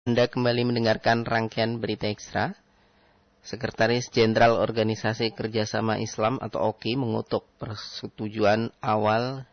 Anda kembali mendengarkan rangkaian berita ekstra. Sekretaris Jenderal Organisasi Kerjasama Islam atau OKI mengutuk persetujuan awal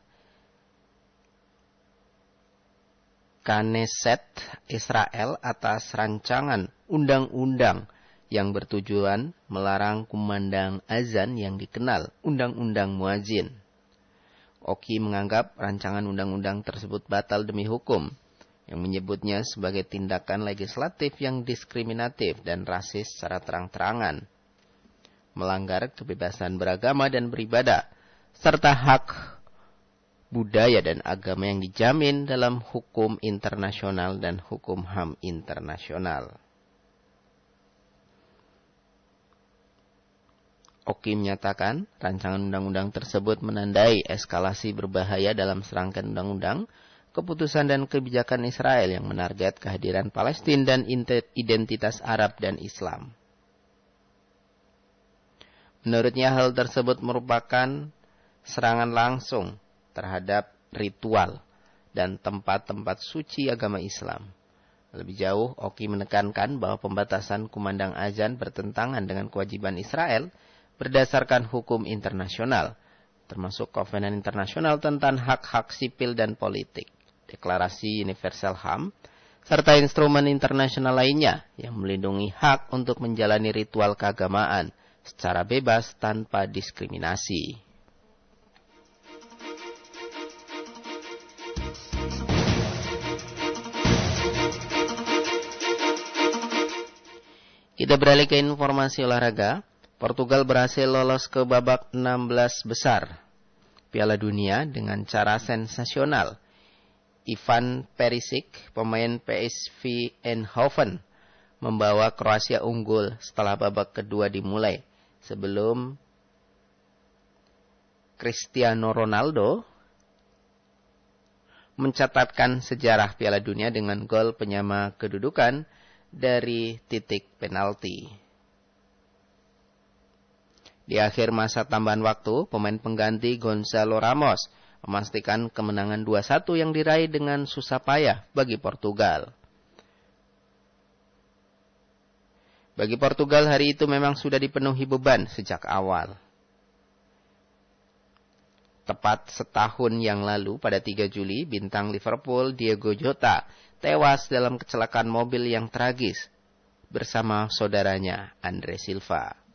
Knesset Israel atas rancangan undang-undang yang bertujuan melarang kumandang azan yang dikenal Undang-Undang Muadzin. OKI menganggap rancangan undang-undang tersebut batal demi hukum, yang menyebutnya sebagai tindakan legislatif yang diskriminatif dan rasis secara terang-terangan, melanggar kebebasan beragama dan beribadah, serta hak budaya dan agama yang dijamin dalam hukum internasional dan hukum HAM internasional. OKI menyatakan rancangan undang-undang tersebut menandai eskalasi berbahaya dalam serangkaian undang-undang, keputusan dan kebijakan Israel yang menarget kehadiran Palestina dan identitas Arab dan Islam. Menurutnya hal tersebut merupakan serangan langsung terhadap ritual dan tempat-tempat suci agama Islam. Lebih jauh, OKI menekankan bahwa pembatasan kumandang azan bertentangan dengan kewajiban Israel berdasarkan hukum internasional, termasuk Kovenan Internasional tentang hak-hak sipil dan politik, Deklarasi Universal HAM, serta instrumen internasional lainnya yang melindungi hak untuk menjalani ritual keagamaan secara bebas tanpa diskriminasi. Kita beralih ke informasi olahraga. Portugal berhasil lolos ke babak 16 besar Piala Dunia dengan cara sensasional. Ivan Perisic, pemain PSV Eindhoven, membawa Kroasia unggul setelah babak kedua dimulai, sebelum Cristiano Ronaldo mencatatkan sejarah Piala Dunia dengan gol penyama kedudukan dari titik penalti. Di akhir masa tambahan waktu, pemain pengganti Gonzalo Ramos memastikan kemenangan 2-1 yang diraih dengan susah payah bagi Portugal. Bagi Portugal, hari itu memang sudah dipenuhi beban sejak awal. Tepat setahun yang lalu, pada 3 Juli, bintang Liverpool Diogo Jota tewas dalam kecelakaan mobil yang tragis bersama saudaranya Andre Silva.